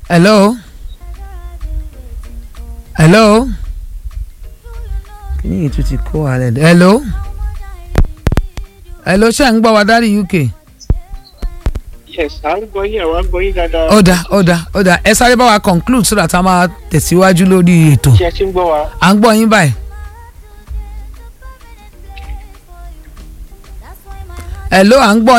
hello hello kí ni ètò ti kó alẹ́ dẹ́ hello hello ṣé ń gbọ́ wa dárí UK. Yes, à ń gbọ́ yín àwọn gbọ́ yín dáadáa. Ọ̀dà ẹ sáré bá wa conclude so that a máa tẹ̀síwájú lórí ètò. Ṣé ẹ ti ń gbọ́ wa? À ń gbọ́ yín báyìí. hello à ń gbọ́